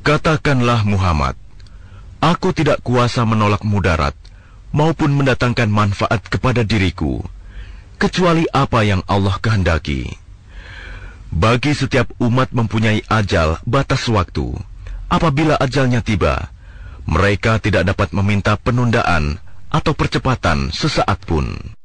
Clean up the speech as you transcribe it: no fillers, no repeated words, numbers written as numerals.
Katakanlah Muhammad, aku tidak kuasa menolak mudarat maupun mendatangkan manfaat kepada diriku, kecuali apa yang Allah kehendaki. Bagi setiap umat mempunyai ajal batas waktu. Apabila ajalnya tiba, mereka tidak dapat meminta penundaan atau percepatan sesaat pun.